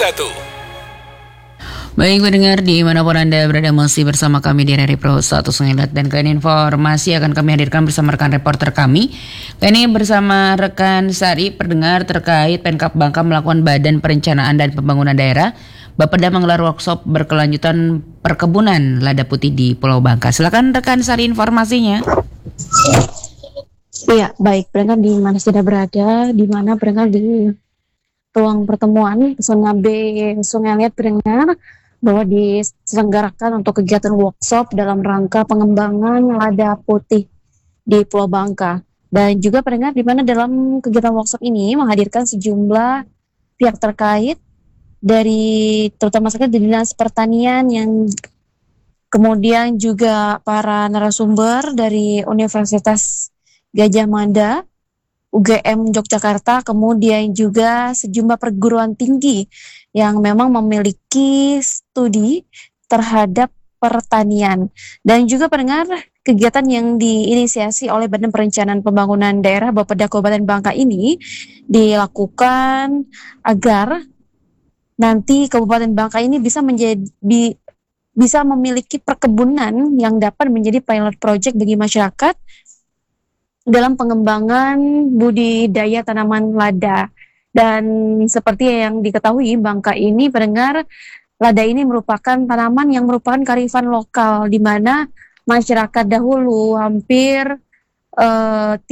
Baik pendengar dimanapun Anda berada, masih bersama kami di RRI Pro 1 Sungai dan kali ini informasi akan kami hadirkan bersama rekan reporter kami. Kali ini bersama rekan Sari pendengar terkait Pemkab Bangka melakukan Badan Perencanaan dan Pembangunan Daerah Bapeda menggelar workshop berkelanjutan perkebunan lada putih di Pulau Bangka. Silakan rekan Sari informasinya. Iya, baik pendengar di mana sudah berada, di mana pendengar di ruang pertemuan zona B Sungai Liat pendengar bahwa diselenggarakan untuk kegiatan workshop dalam rangka pengembangan lada putih di Pulau Bangka. Dan juga pendengar di mana dalam kegiatan workshop ini menghadirkan sejumlah pihak terkait dari terutama sekali dari Dinas Pertanian, yang kemudian juga para narasumber dari Universitas Gajah Mada, UGM Yogyakarta, kemudian juga sejumlah perguruan tinggi yang memang memiliki studi terhadap pertanian. Dan juga pendengar, kegiatan yang diinisiasi oleh Badan Perencanaan Pembangunan Daerah Bapeda Kabupaten Bangka ini dilakukan agar nanti Kabupaten Bangka ini bisa memiliki perkebunan yang dapat menjadi pilot project bagi masyarakat dalam pengembangan budidaya tanaman lada. Dan seperti yang diketahui, Bangka ini pendengar, lada ini merupakan tanaman yang merupakan kearifan lokal, di mana masyarakat dahulu hampir 30%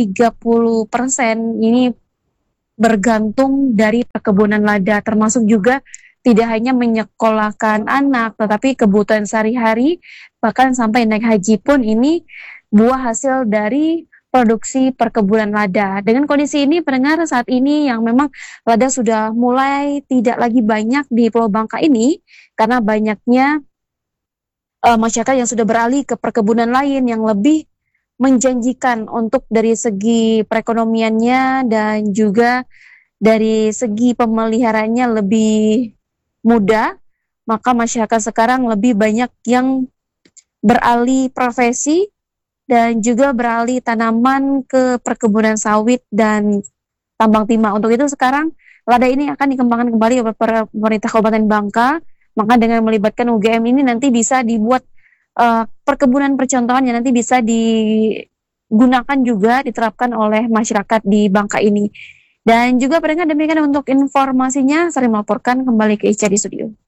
ini bergantung dari perkebunan lada, termasuk juga tidak hanya menyekolahkan anak, tetapi kebutuhan sehari-hari, bahkan sampai naik haji pun ini buah hasil dari produksi perkebunan lada. Dengan kondisi ini pendengar, saat ini yang memang lada sudah mulai tidak lagi banyak di Pulau Bangka ini karena banyaknya masyarakat yang sudah beralih ke perkebunan lain yang lebih menjanjikan untuk dari segi perekonomiannya dan juga dari segi pemeliharaannya lebih mudah. Maka masyarakat sekarang lebih banyak yang beralih profesi dan juga beralih tanaman ke perkebunan sawit dan tambang timah. Untuk itu sekarang lada ini akan dikembangkan kembali oleh pemerintah Kabupaten Bangka. Maka dengan melibatkan UGM ini nanti bisa dibuat perkebunan percontohan yang nanti bisa digunakan juga, diterapkan oleh masyarakat di Bangka ini. Dan juga pendengar, demikian untuk informasinya. Saya melaporkan kembali ke Ica di studio.